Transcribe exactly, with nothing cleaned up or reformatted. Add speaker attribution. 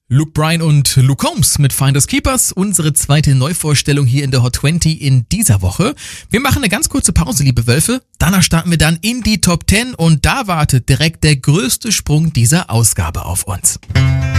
Speaker 1: Luke Bryan und Luke Combs mit Finders Keepers, unsere zweite Neuvorstellung hier in der Hot zwanzig in dieser Woche. Wir machen eine ganz kurze Pause, liebe Wölfe. Danach starten wir dann in die Top zehn und da wartet direkt der größte Sprung dieser Ausgabe auf uns.